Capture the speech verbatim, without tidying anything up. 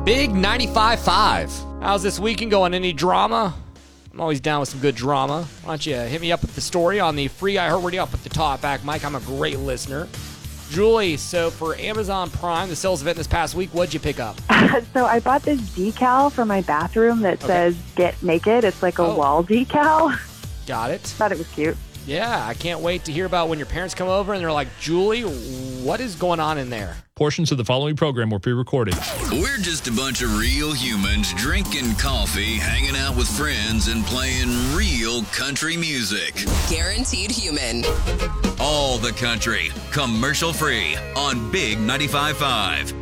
Big ninety-five point five. How's this weekend going? Any drama? I'm always down with some good drama. Why don't you hit me up with the story on the free iHeartRadio up with the top back mic. I'm a great listener. Julie, so for Amazon Prime, the sales event this past week, what'd you pick up? So I bought this decal for my bathroom that Okay. says "Get Naked." It's like a Oh. wall decal. Got it. Thought it was cute. Yeah, I can't wait to hear about when your parents come over and they're like, Julie, what is going on in there? Portions of the following program were pre-recorded. We're just a bunch of real humans drinking coffee, hanging out with friends, and playing real country music. Guaranteed Human. All the country, commercial free on Big ninety-five point five.